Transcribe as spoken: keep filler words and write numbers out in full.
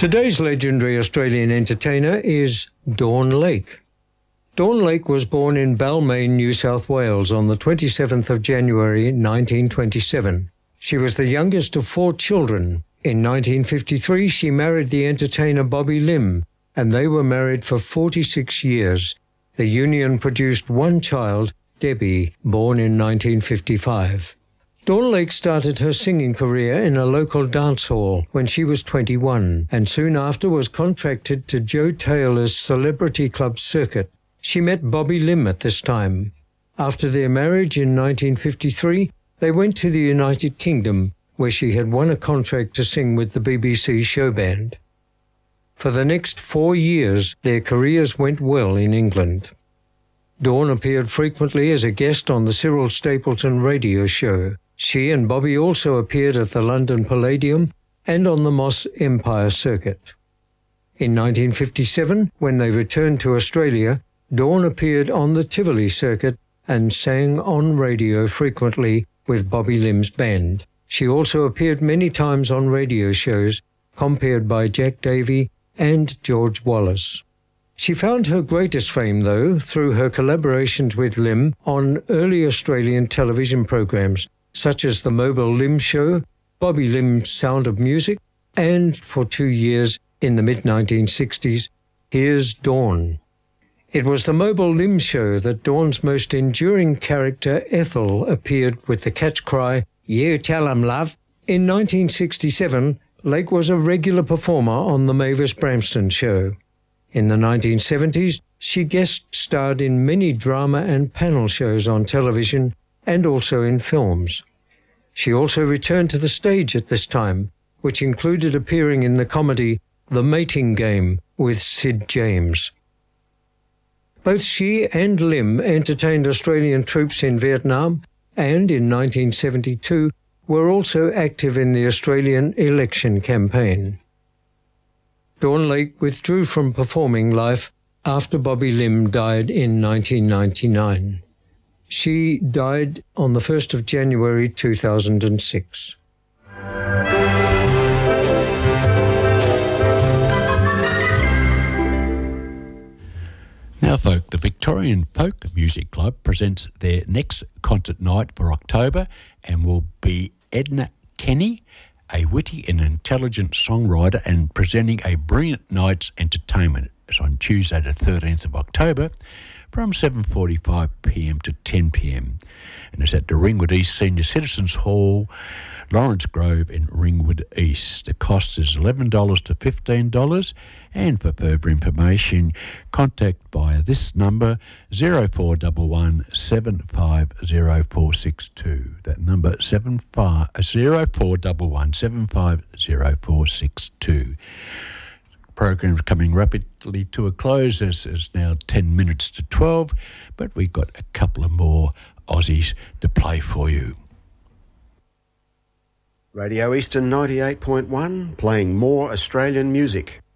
Today's legendary Australian entertainer is Dawn Lake. Dawn Lake was born in Balmain, New South Wales on the twenty-seventh of January nineteen twenty-seven. She was the youngest of four children. In nineteen fifty-three, she married the entertainer Bobby Lim, and they were married for forty-six years. The union produced one child, Debbie, born in nineteen fifty-five. Dawn Lake started her singing career in a local dance hall when she was twenty-one, and soon after was contracted to Joe Taylor's Celebrity Club circuit. She met Bobby Lim at this time. After their marriage in nineteen fifty-three, they went to the United Kingdom, where she had won a contract to sing with the B B C show band. For the next four years, their careers went well in England. Dawn appeared frequently as a guest on the Cyril Stapleton radio show. She and Bobby also appeared at the London Palladium and on the Moss Empire circuit. In nineteen fifty-seven, when they returned to Australia, Dawn appeared on the Tivoli circuit and sang on radio frequently with Bobby Lim's band. She also appeared many times on radio shows, compared by Jack Davey and George Wallace. She found her greatest fame, though, through her collaborations with Lim on early Australian television programs, such as The Mobile Lim Show, Bobby Lim's Sound of Music, and, for two years, in the mid nineteen sixties, Here's Dawn. It was The Mobile Lim Show that Dawn's most enduring character, Ethel, appeared with the catch cry, "You tell 'em, love." In nineteen sixty-seven, Lake was a regular performer on The Mavis Bramston Show. In the nineteen seventies, she guest-starred in many drama and panel shows on television and also in films. She also returned to the stage at this time, which included appearing in the comedy The Mating Game with Sid James. Both she and Lim entertained Australian troops in Vietnam and in nineteen seventy-two were also active in the Australian election campaign. Dawn Lake withdrew from performing life after Bobby Lim died in nineteen ninety-nine. She died on the first of January two thousand six. Now, folk, the Victorian Folk Music Club presents their next concert night for October and will be Edna Kenny, a witty and intelligent songwriter and presenting a brilliant night's entertainment. It's on Tuesday the thirteenth of October from seven forty-five p m to ten p m and it's at the Ringwood East Senior Citizens Hall, Lawrence Grove in Ringwood East. The cost is eleven dollars to fifteen dollars, and for further information, contact via this number zero four one one, seven five zero four six two. That number seven five zero four one one, seven five zero four six two. Program's coming rapidly to a close as it's now ten minutes to twelve, but we've got a couple of more Aussies to play for you. Radio Eastern ninety-eight point one, playing more Australian music.